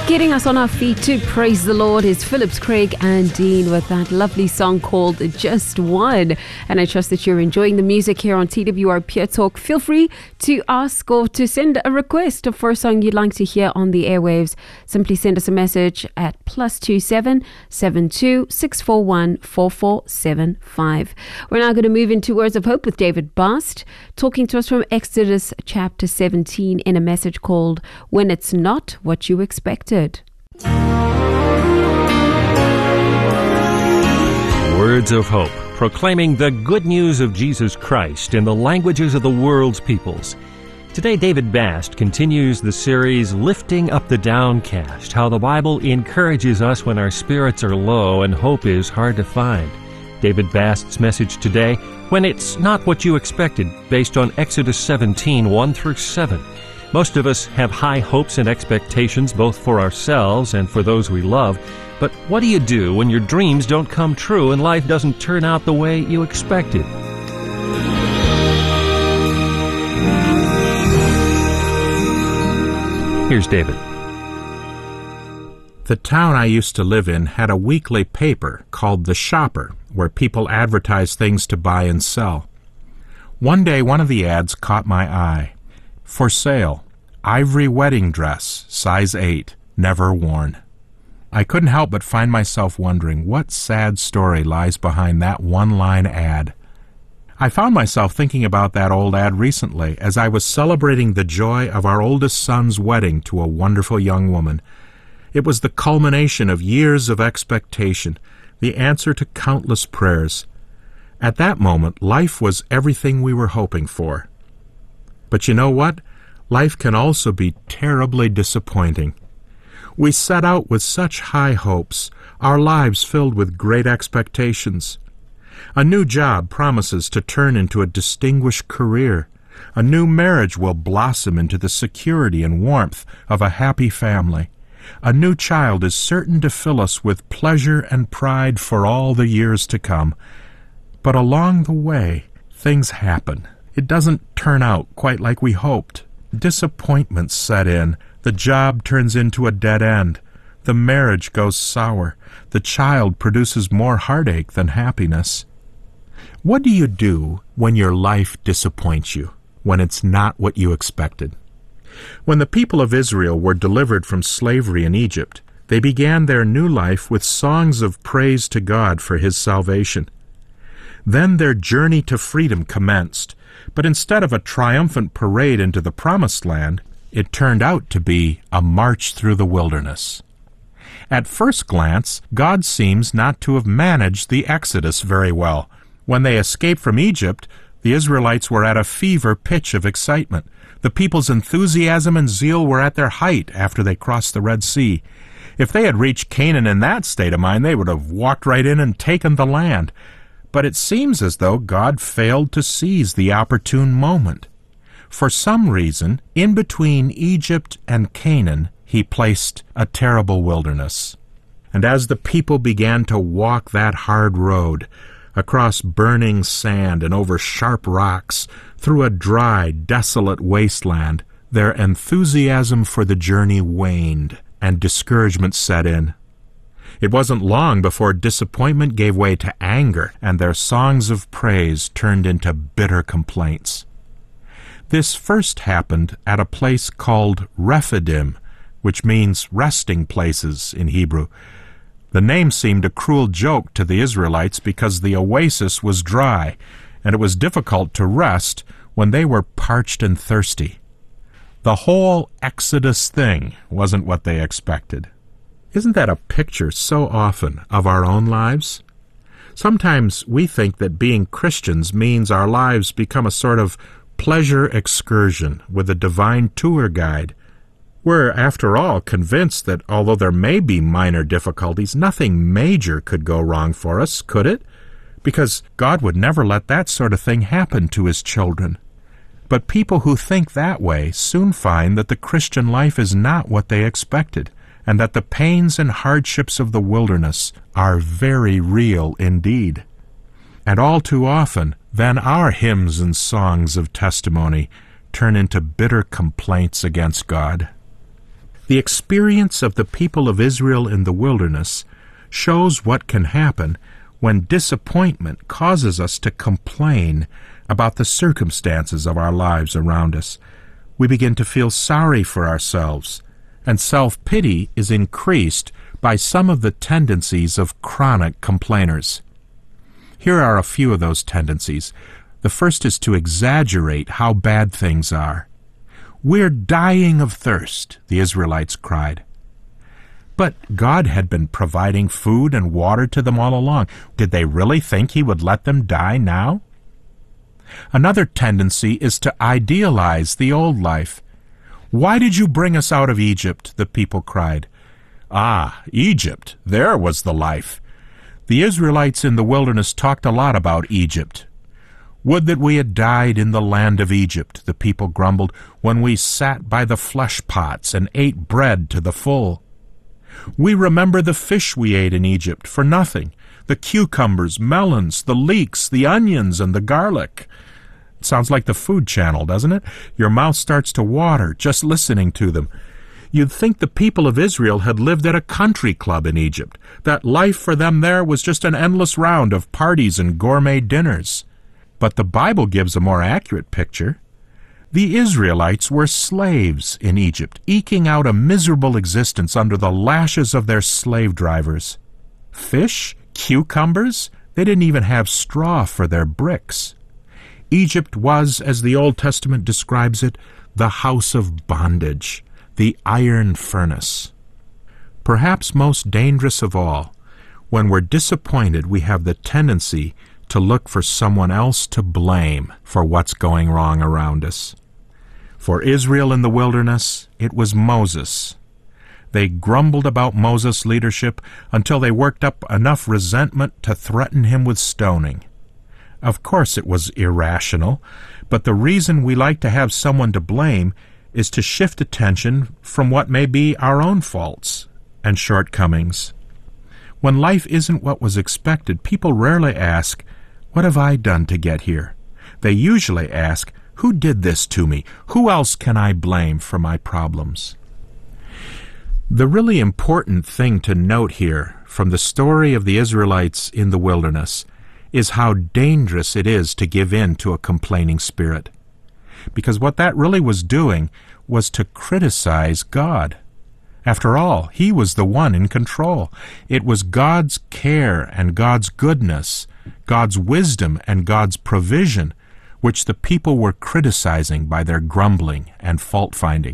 Getting us on our feet to praise the Lord is Phillips Craig and Dean with that lovely song called Just One. And I trust that you're enjoying the music here on TWR Pure Talk. Feel free to ask or to send a request for a song you'd like to hear on the airwaves. Simply send us a message at +27 72 641 4475. We're now going to move into Words of Hope with David Bast, talking to us from Exodus chapter 17 in a message called When It's Not What You Expected. Words of Hope, proclaiming the good news of Jesus Christ in the languages of the world's peoples. Today, David Bast continues the series Lifting Up the Downcast, how the Bible encourages us when our spirits are low and hope is hard to find. David Bast's message today, When It's Not What You Expected, based on Exodus 17, 1-7. Most of us have high hopes and expectations both for ourselves and for those we love. But what do you do when your dreams don't come true and life doesn't turn out the way you expected? Here's David. The town I used to live in had a weekly paper called The Shopper, where people advertised things to buy and sell. One day, one of the ads caught my eye. For sale, ivory wedding dress, size 8, never worn. I couldn't help but find myself wondering what sad story lies behind that one-line ad. I found myself thinking about that old ad recently as I was celebrating the joy of our oldest son's wedding to a wonderful young woman. It was the culmination of years of expectation, the answer to countless prayers. At that moment, life was everything we were hoping for. But you know what? Life can also be terribly disappointing. We set out with such high hopes, our lives filled with great expectations. A new job promises to turn into a distinguished career. A new marriage will blossom into the security and warmth of a happy family. A new child is certain to fill us with pleasure and pride for all the years to come. But along the way, things happen. It doesn't turn out quite like we hoped. Disappointments set in. The job turns into a dead end. The marriage goes sour. The child produces more heartache than happiness. What do you do when your life disappoints you, when it's not what you expected? When the people of Israel were delivered from slavery in Egypt, they began their new life with songs of praise to God for His salvation. Then their journey to freedom commenced, but instead of a triumphant parade into the Promised Land, it turned out to be a march through the wilderness. At first glance, God seems not to have managed the Exodus very well. When they escaped from Egypt, the Israelites were at a fever pitch of excitement. The people's enthusiasm and zeal were at their height after they crossed the Red Sea. If they had reached Canaan in that state of mind, they would have walked right in and taken the land. But it seems as though God failed to seize the opportune moment. For some reason, in between Egypt and Canaan, He placed a terrible wilderness. And as the people began to walk that hard road, across burning sand and over sharp rocks, through a dry, desolate wasteland, their enthusiasm for the journey waned, and discouragement set in. It wasn't long before disappointment gave way to anger, and their songs of praise turned into bitter complaints. This first happened at a place called Rephidim, which means resting places in Hebrew. The name seemed a cruel joke to the Israelites because the oasis was dry, and it was difficult to rest when they were parched and thirsty. The whole Exodus thing wasn't what they expected. Isn't that a picture so often of our own lives? Sometimes we think that being Christians means our lives become a sort of pleasure excursion with a divine tour guide. We're, after all, convinced that although there may be minor difficulties, nothing major could go wrong for us, could it? Because God would never let that sort of thing happen to His children. But people who think that way soon find that the Christian life is not what they expected, and that the pains and hardships of the wilderness are very real indeed. And all too often, then our hymns and songs of testimony turn into bitter complaints against God. The experience of the people of Israel in the wilderness shows what can happen when disappointment causes us to complain about the circumstances of our lives around us. We begin to feel sorry for ourselves, and self-pity is increased by some of the tendencies of chronic complainers. Here are a few of those tendencies. The first is to exaggerate how bad things are. "We're dying of thirst," the Israelites cried. But God had been providing food and water to them all along. Did they really think He would let them die now? Another tendency is to idealize the old life. "Why did you bring us out of Egypt?" the people cried. Ah, Egypt, there was the life. The Israelites in the wilderness talked a lot about Egypt. "Would that we had died in the land of Egypt," the people grumbled, "when we sat by the flesh pots and ate bread to the full. We remember the fish we ate in Egypt for nothing, the cucumbers, melons, the leeks, the onions, and the garlic." It sounds like the Food Channel, doesn't it? Your mouth starts to water just listening to them. You'd think the people of Israel had lived at a country club in Egypt, that life for them there was just an endless round of parties and gourmet dinners. But the Bible gives a more accurate picture. The Israelites were slaves in Egypt, eking out a miserable existence under the lashes of their slave drivers. Fish? Cucumbers? They didn't even have straw for their bricks. Egypt was, as the Old Testament describes it, the house of bondage, the iron furnace. Perhaps most dangerous of all, when we're disappointed, we have the tendency to look for someone else to blame for what's going wrong around us. For Israel in the wilderness, it was Moses. They grumbled about Moses' leadership until they worked up enough resentment to threaten him with stoning. Of course it was irrational, but the reason we like to have someone to blame is to shift attention from what may be our own faults and shortcomings. When life isn't what was expected, people rarely ask, "What have I done to get here?" They usually ask, "Who did this to me? Who else can I blame for my problems?" The really important thing to note here from the story of the Israelites in the wilderness is how dangerous it is to give in to a complaining spirit. Because what that really was doing was to criticize God. After all, He was the one in control. It was God's care and God's goodness, God's wisdom and God's provision, which the people were criticizing by their grumbling and fault-finding.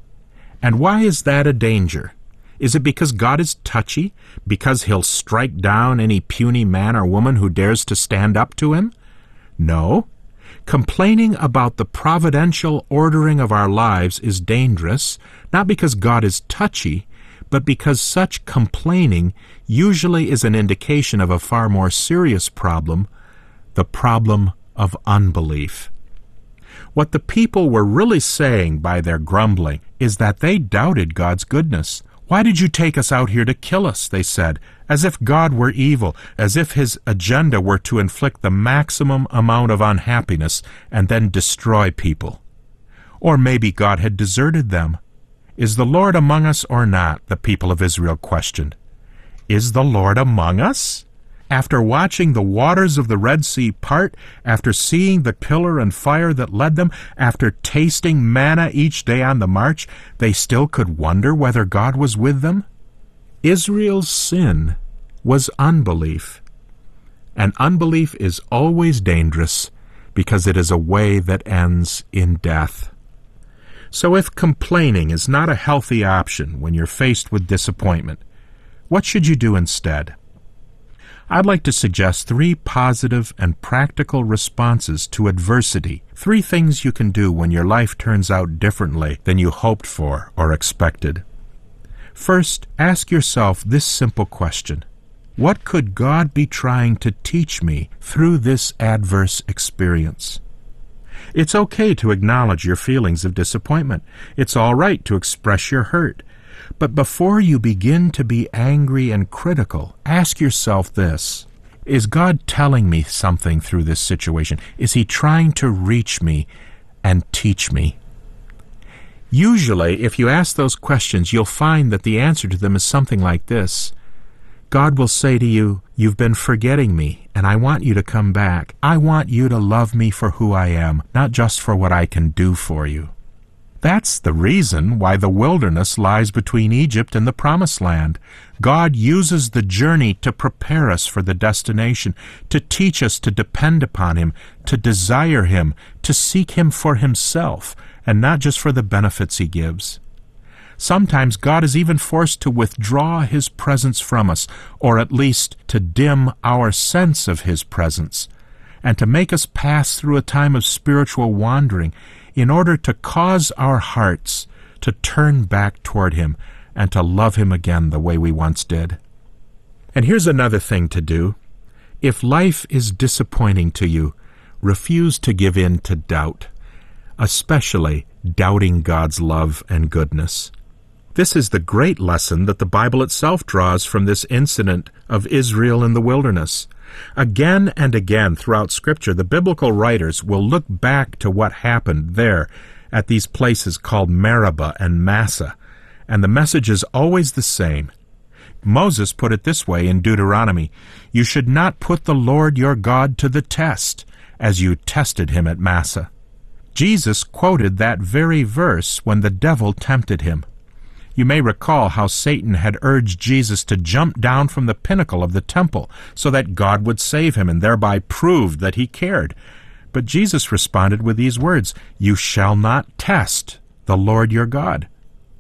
And why is that a danger? Is it because God is touchy? Because He'll strike down any puny man or woman who dares to stand up to Him? No. Complaining about the providential ordering of our lives is dangerous, not because God is touchy, but because such complaining usually is an indication of a far more serious problem, the problem of unbelief. What the people were really saying by their grumbling is that they doubted God's goodness. "Why did you take us out here to kill us?" they said, as if God were evil, as if His agenda were to inflict the maximum amount of unhappiness and then destroy people. Or maybe God had deserted them. "Is the Lord among us or not?" the people of Israel questioned. Is the Lord among us? After watching the waters of the Red Sea part, after seeing the pillar and fire that led them, after tasting manna each day on the march, they still could wonder whether God was with them? Israel's sin was unbelief. And unbelief is always dangerous because it is a way that ends in death. So if complaining is not a healthy option when you're faced with disappointment, what should you do instead? I'd like to suggest 3 positive and practical responses to adversity. 3 things you can do when your life turns out differently than you hoped for or expected. First, ask yourself this simple question: what could God be trying to teach me through this adverse experience? It's okay to acknowledge your feelings of disappointment. It's all right to express your hurt. But before you begin to be angry and critical, ask yourself this: is God telling me something through this situation? Is He trying to reach me and teach me? Usually, if you ask those questions, you'll find that the answer to them is something like this. God will say to you, "You've been forgetting me, and I want you to come back. I want you to love me for who I am, not just for what I can do for you." That's the reason why the wilderness lies between Egypt and the Promised Land. God uses the journey to prepare us for the destination, to teach us to depend upon Him, to desire Him, to seek Him for Himself, and not just for the benefits He gives. Sometimes God is even forced to withdraw His presence from us, or at least to dim our sense of His presence, and to make us pass through a time of spiritual wandering in order to cause our hearts to turn back toward Him and to love Him again the way we once did. And here's another thing to do. If life is disappointing to you, refuse to give in to doubt, especially doubting God's love and goodness. This is the great lesson that the Bible itself draws from this incident of Israel in the wilderness. Again and again throughout Scripture, the biblical writers will look back to what happened there at these places called Meribah and Massah, and the message is always the same. Moses put it this way in Deuteronomy, "You should not put the Lord your God to the test, as you tested Him at Massah." Jesus quoted that very verse when the devil tempted Him. You may recall how Satan had urged Jesus to jump down from the pinnacle of the temple so that God would save him and thereby proved that He cared. But Jesus responded with these words, "You shall not test the Lord your God."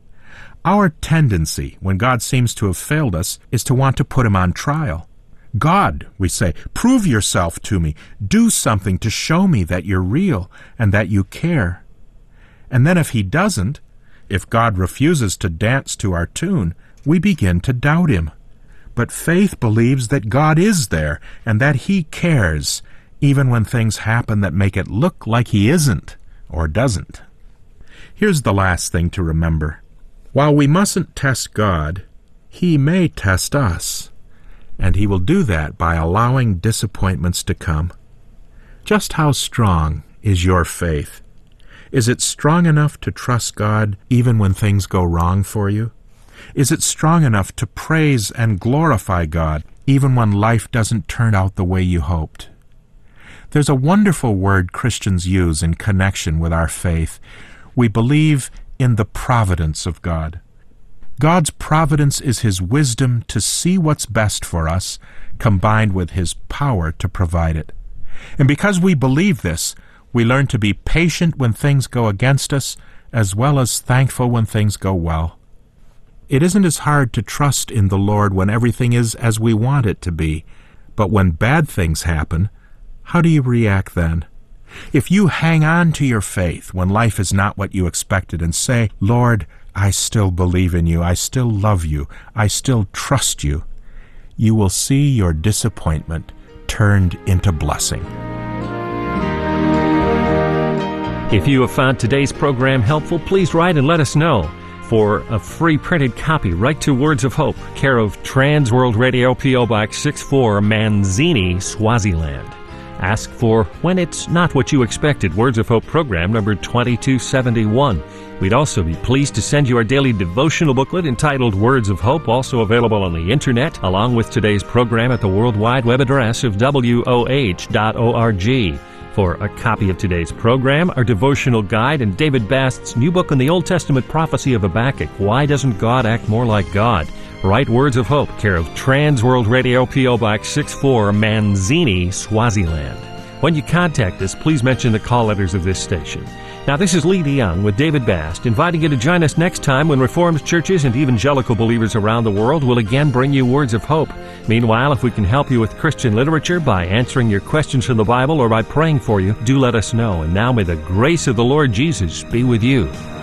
Our tendency, when God seems to have failed us, is to want to put Him on trial. "God," we say, "prove yourself to me. Do something to show me that you're real and that you care." And then if He doesn't, if God refuses to dance to our tune, we begin to doubt Him. But faith believes that God is there and that He cares, even when things happen that make it look like He isn't or doesn't. Here's the last thing to remember. While we mustn't test God, He may test us, and He will do that by allowing disappointments to come. Just how strong is your faith? Is it strong enough to trust God even when things go wrong for you? Is it strong enough to praise and glorify God even when life doesn't turn out the way you hoped? There's a wonderful word Christians use in connection with our faith. We believe in the providence of God. God's providence is His wisdom to see what's best for us, combined with His power to provide it. And because we believe this, we learn to be patient when things go against us, as well as thankful when things go well. It isn't as hard to trust in the Lord when everything is as we want it to be, but when bad things happen, how do you react then? If you hang on to your faith when life is not what you expected and say, "Lord, I still believe in you, I still love you, I still trust you," you will see your disappointment turned into blessing. If you have found today's program helpful, please write and let us know. For a free printed copy, write to Words of Hope, care of Trans World Radio, P.O. Box 64, Manzini, Swaziland. Ask for When It's Not What You Expected, Words of Hope program number 2271. We'd also be pleased to send you our daily devotional booklet entitled Words of Hope, also available on the Internet, along with today's program at the World Wide Web address of WOH.org. For a copy of today's program, our devotional guide, and David Bast's new book on the Old Testament prophecy of Habakkuk, Why Doesn't God Act More Like God? Write Words of Hope, care of Trans World Radio, P.O. Box 64, Manzini, Swaziland. When you contact us, please mention the call letters of this station. Now, this is Lee DeYoung with David Bast, inviting you to join us next time when Reformed churches and evangelical believers around the world will again bring you Words of Hope. Meanwhile, if we can help you with Christian literature by answering your questions from the Bible or by praying for you, do let us know. And now may the grace of the Lord Jesus be with you.